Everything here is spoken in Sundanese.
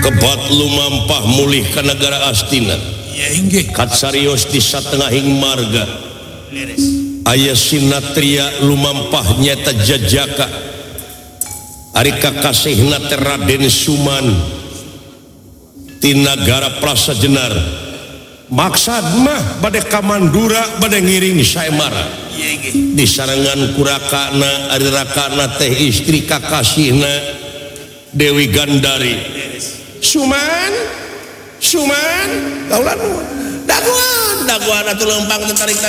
kebat lumampah mulih ke negara Astina katsarios di satengahing marga aya sinatria lumampah nyata jajaka ari kakasihna teh Raden Suman ti nagara Prasajenar maksad mah bade ka Mandura bade ngiring Saemara di sarangan kurakana ari rakana teh istri kakasihna Dewi Gandari Suman kaulan daguan atuh lempang tarik